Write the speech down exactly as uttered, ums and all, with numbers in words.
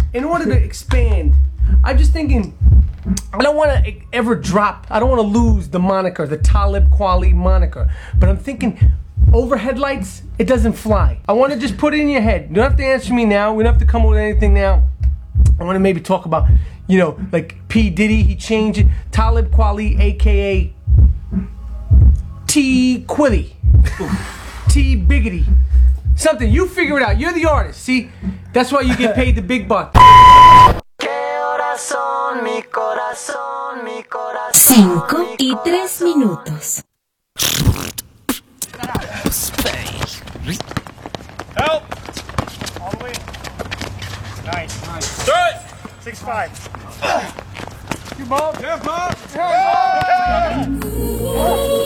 in order to expand, I'm just thinking, I don't want to ever drop, I don't want to lose the moniker, the Talib Kweli moniker. But I'm thinking, overhead lights, it doesn't fly. I want to just put it in your head. You don't have to answer me now. We don't have to come up with anything now. I want to maybe talk about, you know, like P. Diddy, he changed it. Talib Kweli, a k a. T. Quilly. T. Biggity. Something. You figure it out. You're the artist. See? That's why you get paid the big bucks. Cinco y tres minutos. Help! All the way. Nice. Nice. Do it! Six five. You Bob. Yeah, Bob. Yeah, Bob.